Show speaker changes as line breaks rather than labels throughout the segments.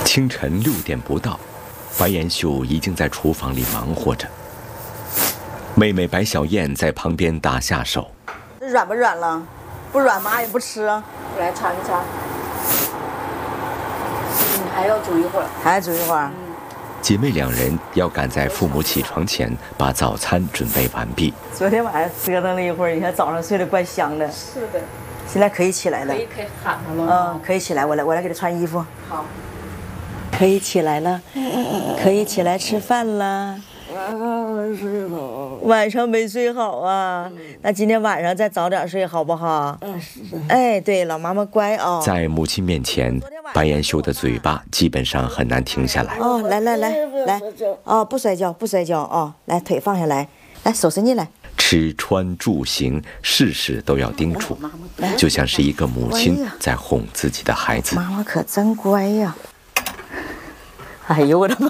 清晨6点不到，白延秀已经在厨房里忙活着。妹妹白小燕在旁边打下手。
软不软了？不软妈也不吃。
来尝一尝。还要煮一会儿。
还要煮一会儿。
姐妹2人要赶在父母起床前把早餐准备完毕。
昨天晚上折腾了一会儿，你看早上睡得怪香的。
是的。
现在可以起来了。
可以喊他了。
可以起来，我来给他穿衣服。
好。
可以起来了，可以起来吃饭了。
没睡好。
晚上没睡好啊？那今天晚上再早点睡好不好？哎，对了，妈妈乖啊。
在母亲面前，白延秀的嘴巴基本上很难停下来。
哦，来，哦，不摔跤哦，来，腿放下来，来，手伸进来。
吃穿住行，事事都要叮嘱，就像是一个母亲在哄自己的孩子。
妈妈可真乖呀！哎呦我的妈！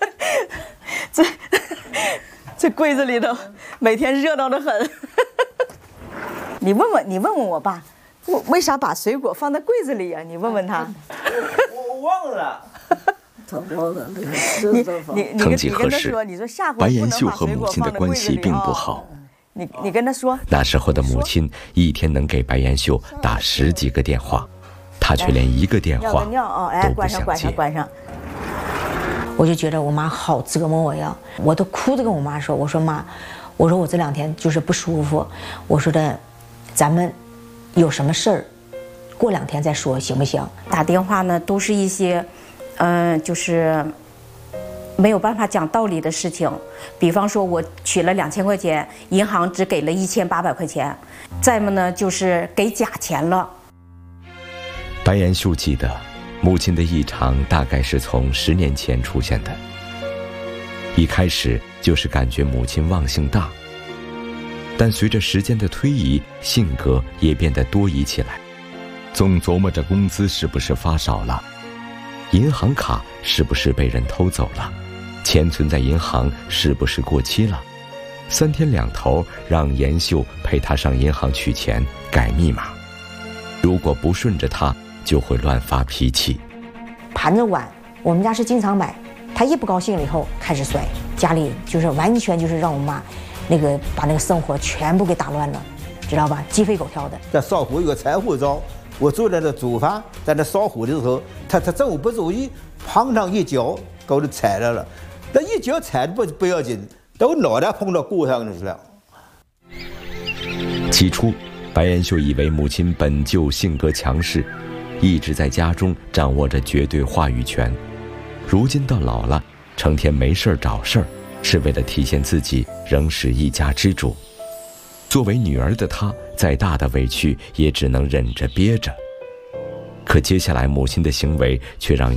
这柜子里头每天热闹得很。你问问我爸，为啥把水果放在柜子里呀？你问问他。
我忘了。他忘了。
曾几何时，白延秀和母亲的关系并不好。
你跟他说。
那时候的母亲一天能给白延秀打10几个电话，他却连1个电话都不想接。
关上。
我就觉得我妈好折磨我呀，我都哭着跟我妈说，我说妈，我说我这2天就是不舒服，我说的，咱们有什么事儿，过2天再说行不行？
打电话呢都是一些，就是没有办法讲道理的事情，比方说我取了2000块钱，银行只给了1800块钱，再么呢就是给假钱了。
白延秀记得。母亲的异常大概是从10年前出现的。一开始就是感觉母亲忘性大，但随着时间的推移，性格也变得多疑起来，总琢磨着工资是不是发少了，银行卡是不是被人偷走了，钱存在银行是不是过期了，3天2头让延秀陪他上银行取钱改密码，如果不顺着他就会乱发脾气。
盘子碗我们家是经常买，他一不高兴了以后开始摔，家里就是完全就是让我妈把那个生活全部给打乱了，知道吧？鸡飞狗跳的。
在烧火有个柴火灶，我坐在那煮饭，在那烧火的时候，他正午不注意，碰上一脚给我踩着了，那一脚踩不要紧，等我脑袋碰到锅上去了。
起初白延秀以为母亲本就性格强势，一直在家中掌握着绝对话语权，如今到老了，成天没事找事儿，是为了体现自己仍是一家之主。作为女儿的她，再大的委屈也只能忍着憋着。可接下来母亲的行为却让